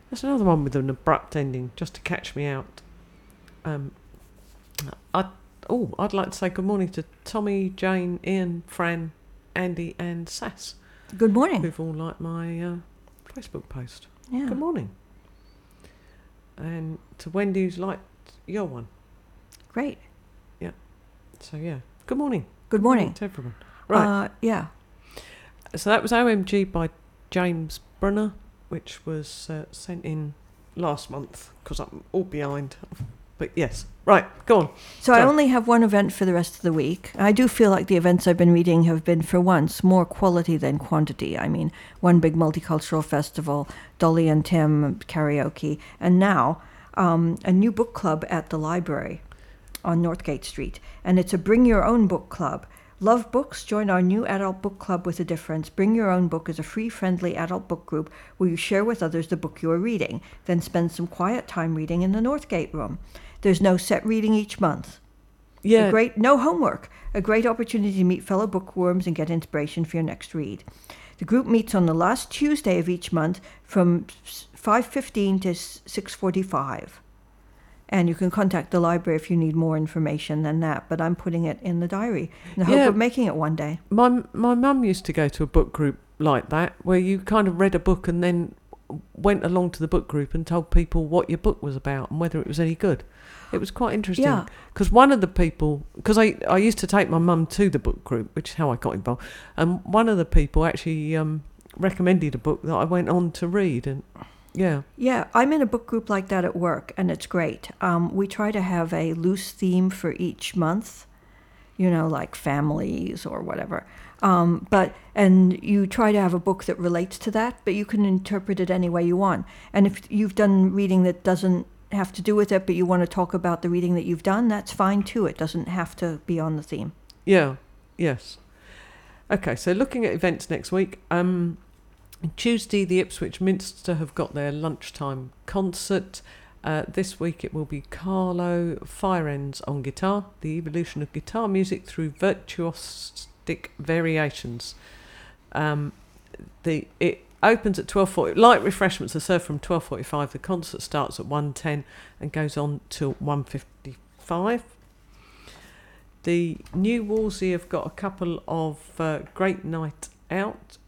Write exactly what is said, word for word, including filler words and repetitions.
There's another one with an abrupt ending, just to catch me out. Um, I oh, I'd like to say good morning to Tommy, Jane, Ian, Fran, Andy, and Sass. Good morning. Who've all liked my uh, Facebook post. Yeah. Good morning. And to Wendy, who's liked your one. Great. Yeah. So yeah. Good morning. Good morning to everyone. Right. Uh, yeah. So that was O M G by James Brunner, which was uh, sent in last month because I'm all behind. But yes, right, go on. So go I on. only have one event for the rest of the week. I do feel like the events I've been reading have been, for once, more quality than quantity. I mean, one big multicultural festival, Dolly and Tim karaoke, and now um, a new book club at the library on Northgate Street. And it's a bring your own book club. Love books? Join our new adult book club with a difference. Bring Your Own Book is a free, friendly adult book group where you share with others the book you are reading, then spend some quiet time reading in the Northgate room. There's no set reading each month. Yeah. A great, no homework. A great opportunity to meet fellow bookworms and get inspiration for your next read. The group meets on the last Tuesday of each month from five fifteen to six forty-five. And you can contact the library if you need more information than that. But I'm putting it in the diary in the hope Yeah. of making it one day. My my mum used to go to a book group like that, where you kind of read a book and then went along to the book group and told people what your book was about and whether it was any good. It was quite interesting. Yeah. Because one of the people, because I, I used to take my mum to the book group, which is how I got involved, and one of the people actually um, recommended a book that I went on to read, and yeah. Yeah, I'm in a book group like that at work, and it's great. Um, we try to have a loose theme for each month, you know, like families or whatever. Um, but and you try to have a book that relates to that, but you can interpret it any way you want. And if you've done reading that doesn't have to do with it, but you want to talk about the reading that you've done, that's fine too. It doesn't have to be on the theme. Yeah, yes. Okay, so looking at events next week, um, Tuesday the Ipswich Minster have got their lunchtime concert. Uh, this week it will be Carlo Firenze on guitar, the evolution of guitar music through virtuosic variations. Um, the it opens at twelve forty. Light refreshments are served from twelve forty-five. The concert starts at one ten and goes on till one fifty-five. The New Wolsey have got a couple of uh, Great Night Out